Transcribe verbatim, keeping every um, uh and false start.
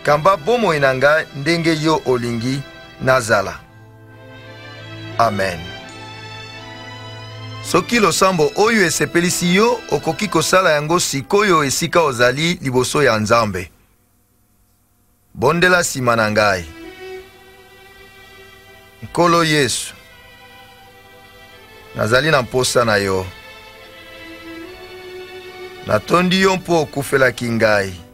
kamba bomoi na ngai ndenge yo olingi nazala. Amen. Soki losambo oyo esepelisi yo okoki kosala yango sikoyo esika ozali liboso ya Nzambe. Bondela sima na ngai. Nkolo Yesu, nazali na mposa na yo. Natondi yo mpo okufelaki ngai.